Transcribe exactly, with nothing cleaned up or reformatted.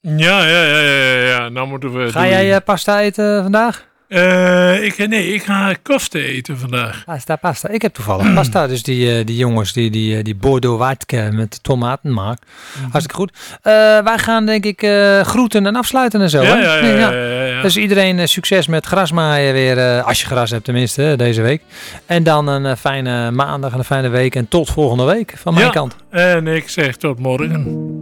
Ja, ja, ja, ja, ja. Nou moeten we. Ga doen. jij uh, pasta eten vandaag? Uh, ik, nee, ik ga kofte eten vandaag. Pasta, pasta. Ik heb toevallig pasta. Dus die, uh, die jongens die, die, die Bordeaux Watke met tomaten maken. Mm-hmm. Hartstikke goed. Uh, wij gaan denk ik uh, groeten en afsluiten en zo. Ja, hè? ja, ja, ja, ja, ja. Dus iedereen uh, succes met grasmaaien weer. Uh, als je gras hebt tenminste uh, deze week. En dan een uh, fijne maandag en een fijne week. En tot volgende week van mijn ja, kant. En ik zeg tot morgen.